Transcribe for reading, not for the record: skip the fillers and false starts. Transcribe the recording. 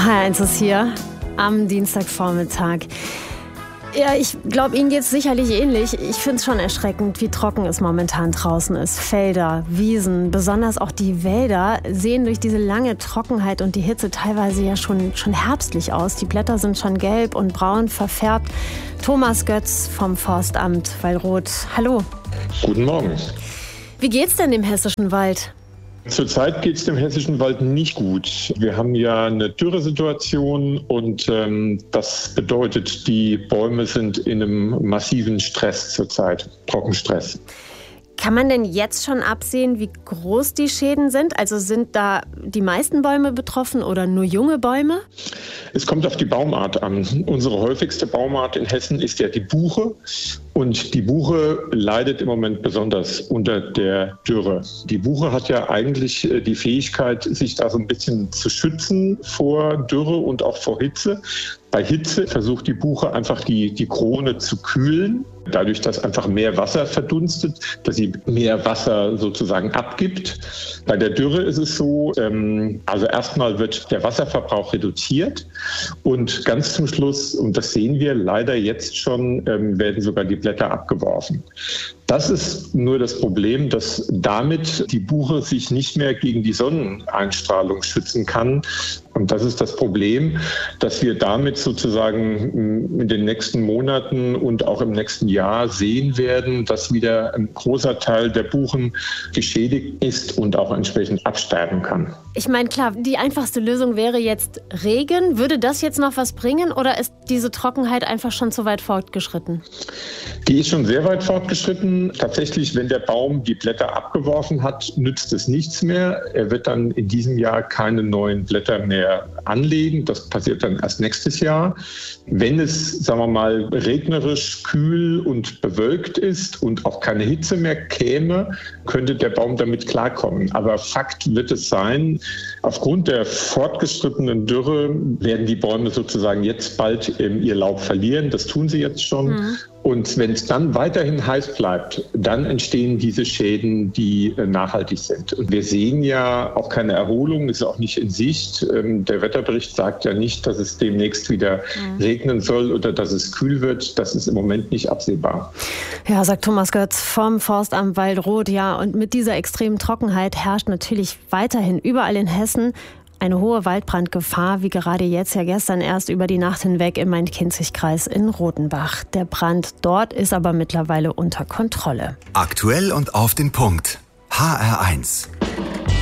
HR1 ist hier am Dienstagvormittag. Ja, ich glaube, Ihnen geht es sicherlich ähnlich. Ich finde es schon erschreckend, wie trocken es momentan draußen ist. Felder, Wiesen, besonders auch die Wälder sehen durch diese lange Trockenheit und die Hitze teilweise ja schon herbstlich aus. Die Blätter sind schon gelb und braun verfärbt. Thomas Götz vom Forstamt Waldrot. Hallo. Guten Morgen. Wie geht's denn dem hessischen Wald? Zurzeit geht es dem hessischen Wald nicht gut. Wir haben ja eine Dürresituation und das bedeutet, die Bäume sind in einem massiven Stress zurzeit, Trockenstress. Kann man denn jetzt schon absehen, wie groß die Schäden sind? Also sind da die meisten Bäume betroffen oder nur junge Bäume? Es kommt auf die Baumart an. Unsere häufigste Baumart in Hessen ist ja die Buche. Und die Buche leidet im Moment besonders unter der Dürre. Die Buche hat ja eigentlich die Fähigkeit, sich da so ein bisschen zu schützen vor Dürre und auch vor Hitze. Bei Hitze versucht die Buche einfach die Krone zu kühlen, dadurch, dass einfach mehr Wasser verdunstet, dass sie mehr Wasser sozusagen abgibt. Bei der Dürre ist es so, also erstmal wird der Wasserverbrauch reduziert und ganz zum Schluss, und das sehen wir leider jetzt schon, werden sogar die Blätter abgeworfen. Das ist nur das Problem, dass damit die Buche sich nicht mehr gegen die Sonneneinstrahlung schützen kann. Und das ist das Problem, dass wir damit sozusagen in den nächsten Monaten und auch im nächsten Jahr sehen werden, dass wieder ein großer Teil der Buchen geschädigt ist und auch entsprechend absterben kann. Ich meine, klar, die einfachste Lösung wäre jetzt Regen. Würde das jetzt noch was bringen oder ist diese Trockenheit einfach schon zu weit fortgeschritten? Die ist schon sehr weit fortgeschritten. Tatsächlich, wenn der Baum die Blätter abgeworfen hat, nützt es nichts mehr. Er wird dann in diesem Jahr keine neuen Blätter mehr anlegen. Das passiert dann erst nächstes Jahr. Wenn es, sagen wir mal, regnerisch, kühl und bewölkt ist und auch keine Hitze mehr käme, könnte der Baum damit klarkommen. Aber Fakt wird es sein, aufgrund der fortgeschrittenen Dürre werden die Bäume sozusagen jetzt bald ihr Laub verlieren. Das tun sie jetzt schon. Mhm. Und wenn es dann weiterhin heiß bleibt, dann entstehen diese Schäden, die nachhaltig sind. Und wir sehen ja auch keine Erholung, ist auch nicht in Sicht. Der Wetterbericht sagt ja nicht, dass es demnächst wieder regnen soll oder dass es kühl wird. Das ist im Moment nicht absehbar. Ja, sagt Thomas Götz vom Forstamt Waldrot. Ja, und mit dieser extremen Trockenheit herrscht natürlich weiterhin überall in Hessen eine hohe Waldbrandgefahr, wie gerade jetzt ja gestern erst über die Nacht hinweg im Main-Kinzig-Kreis in Rodenbach. Der Brand dort ist aber mittlerweile unter Kontrolle. Aktuell und auf den Punkt. HR1.